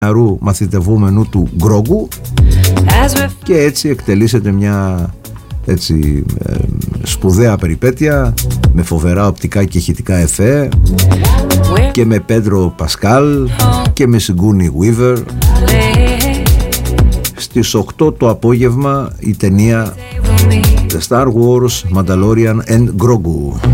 νεαρού μαθητευόμενου του Γκρόγκου, και έτσι εκτελήσεται μια σπουδαία περιπέτεια με φοβερά οπτικά και ηχητικά εφέ και με Πέντρο Πασκάλ και με Σιγκούνι Βίβερ. Στις 8 το απόγευμα η ταινία The Star Wars Mandalorian and Grogu.